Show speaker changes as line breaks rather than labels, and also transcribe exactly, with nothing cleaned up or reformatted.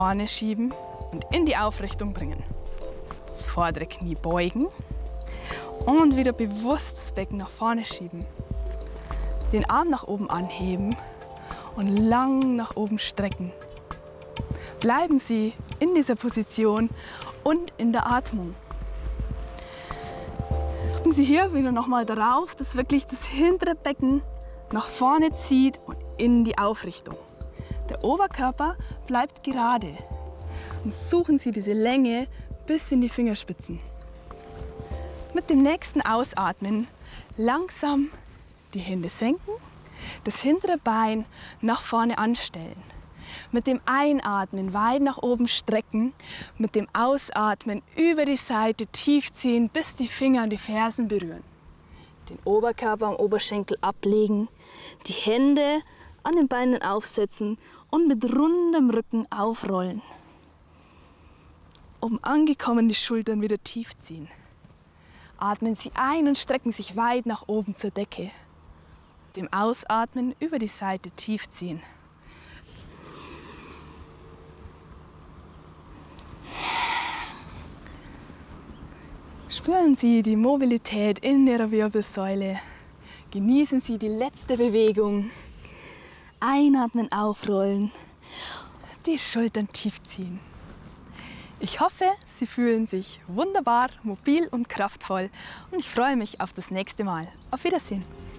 Vorne schieben und in die Aufrichtung bringen. Das vordere Knie beugen und wieder bewusst das Becken nach vorne schieben. Den Arm nach oben anheben und lang nach oben strecken. Bleiben Sie in dieser Position und in der Atmung. Achten Sie hier wieder nochmal darauf, dass wirklich das hintere Becken nach vorne zieht und in die Aufrichtung. Der Oberkörper bleibt gerade und suchen Sie diese Länge bis in die Fingerspitzen. Mit dem nächsten Ausatmen langsam die Hände senken, das hintere Bein nach vorne anstellen. Mit dem Einatmen weit nach oben strecken, mit dem Ausatmen über die Seite tief ziehen, bis die Finger an die Fersen berühren. Den Oberkörper am Oberschenkel ablegen, die Hände an den Beinen aufsetzen und mit rundem Rücken aufrollen. Oben angekommen die Schultern wieder tief ziehen. Atmen Sie ein und strecken sich weit nach oben zur Decke. Mit dem Ausatmen über die Seite tief ziehen. Spüren Sie die Mobilität in Ihrer Wirbelsäule. Genießen Sie die letzte Bewegung. Einatmen, aufrollen, die Schultern tief ziehen. Ich hoffe, Sie fühlen sich wunderbar, mobil und kraftvoll und ich freue mich auf das nächste Mal. Auf Wiedersehen!